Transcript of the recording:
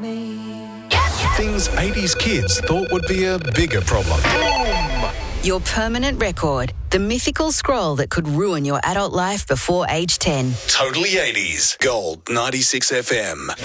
Things 80s kids thought would be a bigger problem. Your permanent record, the mythical scroll that could ruin your adult life before age 10. Totally 80s. Gold 96 FM.